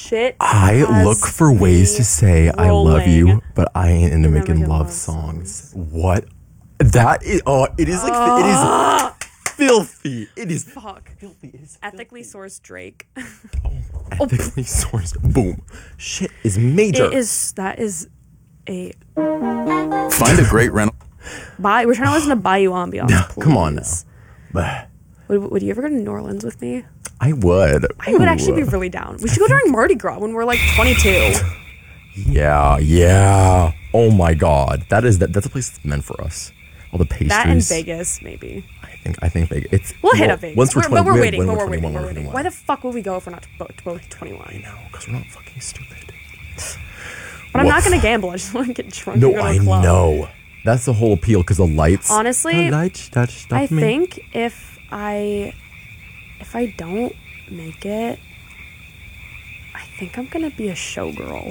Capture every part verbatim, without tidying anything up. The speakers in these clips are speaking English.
shit. I look for ways to say I love you, but I ain't into making love, love songs. songs. What? That is, oh, it is like, uh, it is filthy. It is Fuck. filthy. It is ethically filthy. Sourced Drake. oh, ethically sourced. Boom. Shit is major. It is, that is a. Find a great rental. Buy, we're trying to listen to Bayou Ambiance. No, come on now. Would, would you ever go to New Orleans with me? I would. I would actually be really down. We should go during Mardi Gras when we're like twenty-two. Yeah, yeah. Oh my God, that is that. That's a place that's meant for us. All the pastries. That and Vegas, maybe. I think. I think Vegas. It's. We'll, we'll hit up Vegas. Once we're, we're twenty, but we're we waiting. When but we're we're waiting. we're We're waiting. Why the fuck would we go if we're not both both twenty-one? I know, because we're not fucking stupid. But I'm not gonna gamble. I just want to get drunk. No, and go to a I club. know. That's the whole appeal. Because the lights. Honestly, the lights that stop I me. think if I if I don't make it, I think I'm gonna be a showgirl.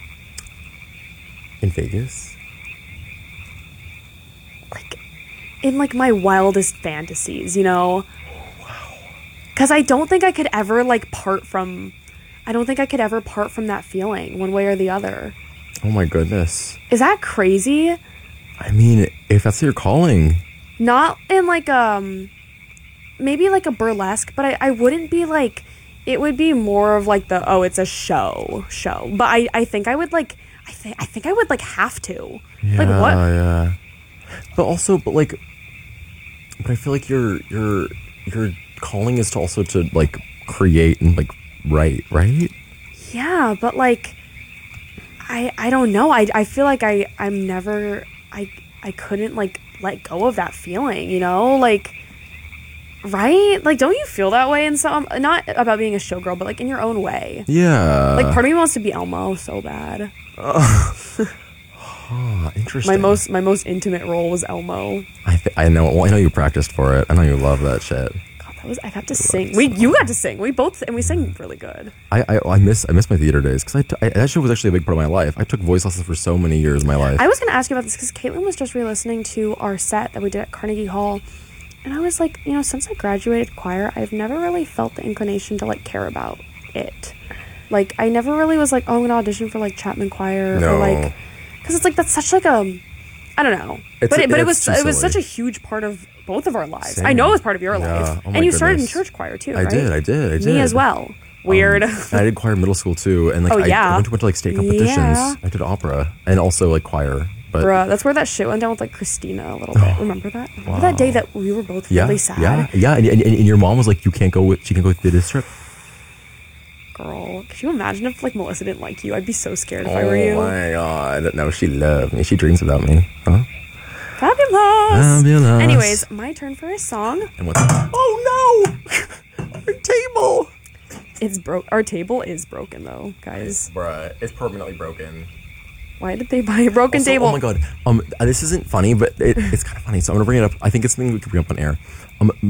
In Vegas? Like, in like my wildest fantasies, you know? Wow. Because I don't think I could ever like part from, I don't think I could ever part from that feeling one way or the other. Oh my goodness. Is that crazy? I mean, if that's what you're calling. Not in like, um, maybe like a burlesque, but I, I wouldn't be like, it would be more of like the, oh, it's a show, show. But I, I think I would like, I think I think I would like have to. Yeah, like what? Yeah. But also, but like, but I feel like your your your calling is to also to like create and like write, right? Yeah, but like, I I don't know. I I feel like I I'm never I I couldn't like let go of that feeling. You know, like. Right? Like, don't you feel that way in some... Not about being a showgirl, but, like, in your own way. Yeah. Like, part of me wants to be Elmo so bad. Uh, oh, interesting. My most my most intimate role was Elmo. I th- I know. Well, I know you practiced for it. I know you love that shit. God, that was... I got to sing. We You got to sing. We both... And we sang really good. I I, I miss I miss my theater days. Because I, t- I that shit was actually a big part of my life. I took voice lessons for so many years of my life. I was going to ask you about this because Caitlin was just re-listening to our set that we did at Carnegie Hall. And I was like, you know, since I graduated choir, I've never really felt the inclination to, like, care about it. Like, I never really was like, oh, I'm going to audition for, like, Chapman Choir. No. Or, like, because it's, like, that's such, like, a, I don't know. It's but a, it, but it was it was such a huge part of both of our lives. Same. I know it was part of your yeah. life. Oh my and you goodness. started in church choir, too, I right? did, I did, I did. Me as well. Weird. Um, I did choir in middle school, too. And, like, oh, yeah. I, I went to, went to, like, state competitions. Yeah. I did opera. And also, like, choir. But Bruh, that's where that shit went down with, like, Christina a little bit. Remember that? Remember wow. that day that we were both yeah, really sad? Yeah, yeah. And, and, and your mom was like, you can't go with, she can't go with this trip. Girl, could you imagine if, like, Melissa didn't like you? I'd be so scared if oh I were you. Oh, my God. No, she loved me. She dreams about me. Huh? Fabulous. Fabulous. Anyways, my turn for a song. And what's Oh, no! Our table! It's broke. Our table is broken, though, guys. Bruh, it's permanently broken. Why did they buy a broken also, table? Oh my God. Um, this isn't funny, but it, it's kind of funny. So I'm gonna bring it up. I think it's something we could bring up on air. Um,